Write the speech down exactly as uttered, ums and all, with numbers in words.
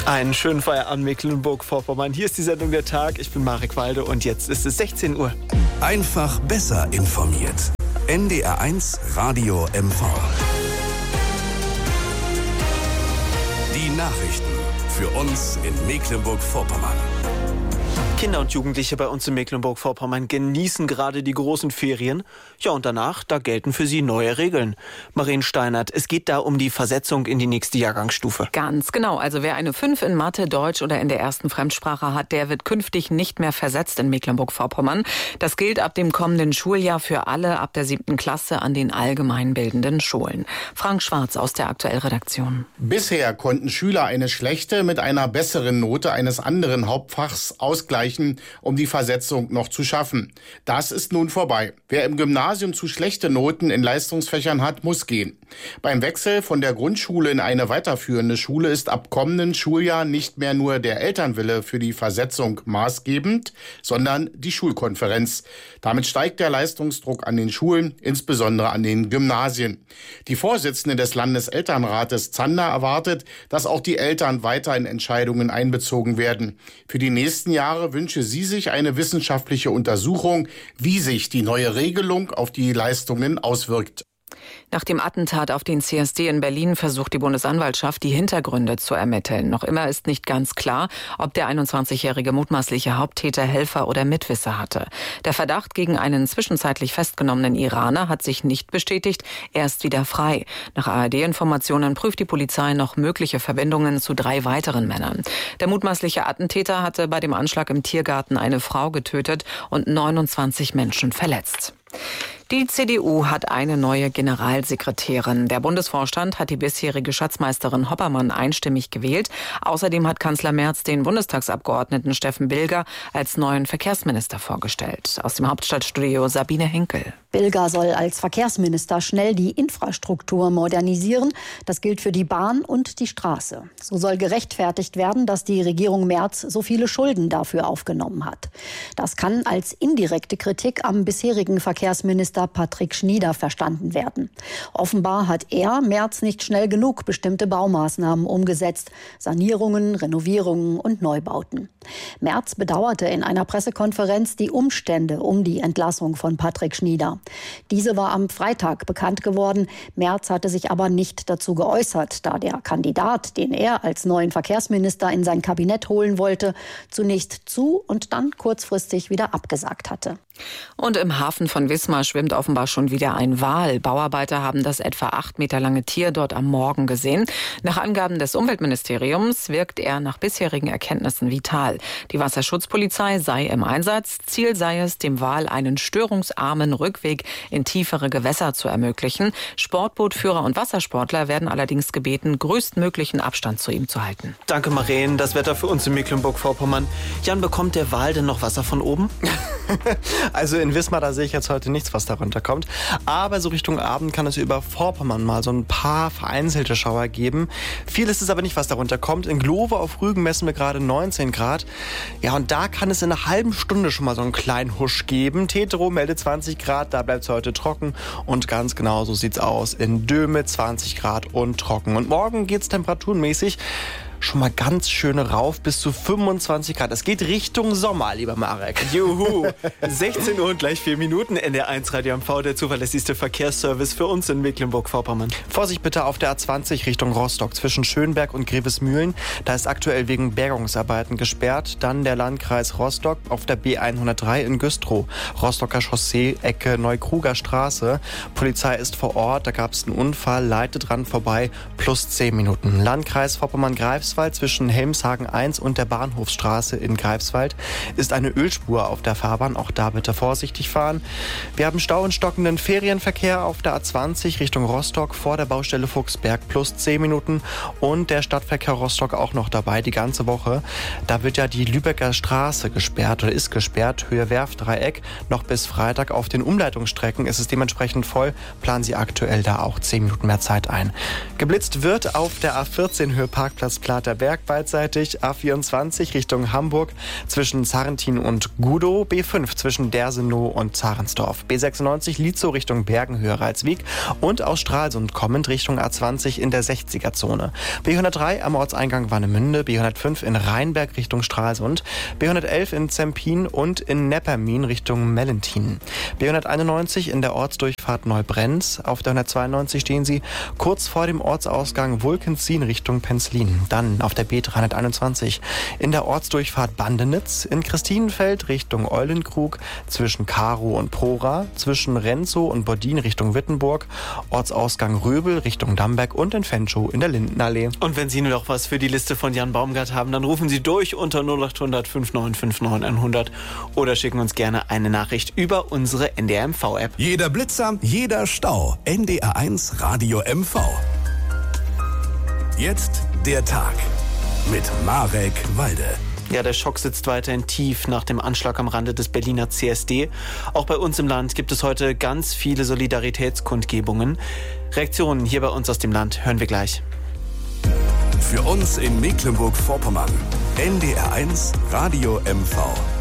Einen schönen Feierabend Mecklenburg-Vorpommern. Hier ist die Sendung Der Tag. Ich bin Marek Walde und jetzt ist es sechzehn Uhr. Einfach besser informiert. N D R eins Radio M V. Die Nachrichten für uns in Mecklenburg-Vorpommern. Kinder und Jugendliche bei uns in Mecklenburg-Vorpommern genießen gerade die großen Ferien. Ja, und danach, da gelten für sie neue Regeln. Marien Steinert, es geht da um die Versetzung in die nächste Jahrgangsstufe. Ganz genau. Also wer eine fünf in Mathe, Deutsch oder in der ersten Fremdsprache hat, der wird künftig nicht mehr versetzt in Mecklenburg-Vorpommern. Das gilt ab dem kommenden Schuljahr für alle ab der siebten Klasse an den allgemeinbildenden Schulen. Frank Schwarz aus der Aktuell-Redaktion. Bisher konnten Schüler eine schlechte mit einer besseren Note eines anderen Hauptfachs ausgleichen, um die Versetzung noch zu schaffen. Das ist nun vorbei. Wer im Gymnasium zu schlechte Noten in Leistungsfächern hat, muss gehen. Beim Wechsel von der Grundschule in eine weiterführende Schule ist ab kommenden Schuljahr nicht mehr nur der Elternwille für die Versetzung maßgebend, sondern die Schulkonferenz. Damit steigt der Leistungsdruck an den Schulen, insbesondere an den Gymnasien. Die Vorsitzende des Landeselternrates Zander erwartet, dass auch die Eltern weiter in Entscheidungen einbezogen werden. Für die nächsten Jahre wünsche sie sich eine wissenschaftliche Untersuchung, wie sich die neue Regelung auf die Leistungen auswirkt. Nach dem Attentat auf den C S D in Berlin versucht die Bundesanwaltschaft, die Hintergründe zu ermitteln. Noch immer ist nicht ganz klar, ob der einundzwanzigjährige mutmaßliche Haupttäter Helfer oder Mitwisser hatte. Der Verdacht gegen einen zwischenzeitlich festgenommenen Iraner hat sich nicht bestätigt. Er ist wieder frei. Nach A R D-Informationen prüft die Polizei noch mögliche Verbindungen zu drei weiteren Männern. Der mutmaßliche Attentäter hatte bei dem Anschlag im Tiergarten eine Frau getötet und neunundzwanzig Menschen verletzt. Die C D U hat eine neue Generalsekretärin. Der Bundesvorstand hat die bisherige Schatzmeisterin Hoppermann einstimmig gewählt. Außerdem hat Kanzler Merz den Bundestagsabgeordneten Steffen Bilger als neuen Verkehrsminister vorgestellt. Aus dem Hauptstadtstudio Sabine Henkel. Bilger soll als Verkehrsminister schnell die Infrastruktur modernisieren. Das gilt für die Bahn und die Straße. So soll gerechtfertigt werden, dass die Regierung Merz so viele Schulden dafür aufgenommen hat. Das kann als indirekte Kritik am bisherigen Verkehrsminister Patrick Schnieder verstanden werden. Offenbar hat er, Merz, nicht schnell genug bestimmte Baumaßnahmen umgesetzt. Sanierungen, Renovierungen und Neubauten. Merz bedauerte in einer Pressekonferenz die Umstände um die Entlassung von Patrick Schnieder. Diese war am Freitag bekannt geworden. Merz hatte sich aber nicht dazu geäußert, da der Kandidat, den er als neuen Verkehrsminister in sein Kabinett holen wollte, zunächst zu und dann kurzfristig wieder abgesagt hatte. Und im Hafen von Wismar schwimmt offenbar schon wieder ein Wal. Bauarbeiter haben das etwa acht Meter lange Tier dort am Morgen gesehen. Nach Angaben des Umweltministeriums wirkt er nach bisherigen Erkenntnissen vital. Die Wasserschutzpolizei sei im Einsatz. Ziel sei es, dem Wal einen störungsarmen Rückweg in tiefere Gewässer zu ermöglichen. Sportbootführer und Wassersportler werden allerdings gebeten, größtmöglichen Abstand zu ihm zu halten. Danke, Marien. Das Wetter für uns in Mecklenburg-Vorpommern. Jan, bekommt der Wal denn noch Wasser von oben? Also in Wismar, da sehe ich jetzt heute nichts, was da runterkommt. Aber so Richtung Abend kann es über Vorpommern mal so ein paar vereinzelte Schauer geben. Viel ist es aber nicht, was da runterkommt. In Glowe auf Rügen messen wir gerade neunzehn Grad. Ja, und da kann es in einer halben Stunde schon mal so einen kleinen Husch geben. Tetero meldet zwanzig Grad, da bleibt es heute trocken. Und ganz genau so sieht's aus. In Döme zwanzig Grad und trocken. Und morgen geht's temperaturenmäßig schon mal ganz schön rauf bis zu fünfundzwanzig Grad. Es geht Richtung Sommer, lieber Marek. Juhu! sechzehn Uhr und gleich vier Minuten. N D R eins Radio M V, der zuverlässigste Verkehrsservice für uns in Mecklenburg-Vorpommern. Vorsicht bitte auf der A zwanzig Richtung Rostock zwischen Schönberg und Grevesmühlen. Da ist aktuell wegen Bergungsarbeiten gesperrt. Dann der Landkreis Rostock auf der B hundertdrei in Güstrow. Rostocker Chaussee, Ecke Neukruger Straße. Polizei ist vor Ort, da gab es einen Unfall, leitet dran vorbei, plus zehn Minuten. Landkreis Vorpommern-Greifswald zwischen Helmshagen eins und der Bahnhofsstraße in Greifswald ist eine Ölspur auf der Fahrbahn. Auch da bitte vorsichtig fahren. Wir haben Stau und stockenden Ferienverkehr auf der A zwanzig Richtung Rostock vor der Baustelle Fuchsberg plus zehn Minuten und der Stadtverkehr Rostock auch noch dabei die ganze Woche. Da wird ja die Lübecker Straße gesperrt oder ist gesperrt, Höhe Werftdreieck, noch bis Freitag. Auf den Umleitungsstrecken ist es dementsprechend voll. Planen Sie aktuell da auch zehn Minuten mehr Zeit ein. Geblitzt wird auf der A vierzehn Höhe Parkplatzplan Stadter Berg beidseitig, A vierundzwanzig Richtung Hamburg zwischen Zarrentin und Gudow, B fünf zwischen Dersenow und Zarensdorf, B sechsundneunzig Lietzow Richtung Bergenhöhe-Ralswiek und aus Stralsund kommend Richtung A zwanzig in der sechziger-Zone. B hundertdrei am Ortseingang Warnemünde, B hundertfünf in Rheinberg Richtung Stralsund, B hundertelf in Zempin und in Neppermin Richtung Mellentin. B hunderteinundneunzig in der Ortsdurchfahrt Neubrenz. Auf der hundertzweiundneunzig stehen Sie kurz vor dem Ortsausgang Wulkenzien Richtung Penzlin. Dann auf der B dreihunderteinundzwanzig in der Ortsdurchfahrt Bandenitz, in Christinenfeld Richtung Eulenkrug, zwischen Karow und Prora, zwischen Renzow und Bodin Richtung Wittenburg, Ortsausgang Röbel Richtung Damberg und in Fenchow in der Lindenallee. Und wenn Sie nur noch was für die Liste von Jan Baumgart haben, dann rufen Sie durch unter null acht hundert fünf neun fünf neun hundert oder schicken uns gerne eine Nachricht über unsere N D R M V-App. Jeder Blitzer, jeder Stau. N D R eins Radio M V. Jetzt der Tag mit Marek Walde. Ja, der Schock sitzt weiterhin tief nach dem Anschlag am Rande des Berliner C S D. Auch bei uns im Land gibt es heute ganz viele Solidaritätskundgebungen. Reaktionen hier bei uns aus dem Land hören wir gleich. Für uns in Mecklenburg-Vorpommern. N D R eins Radio M V.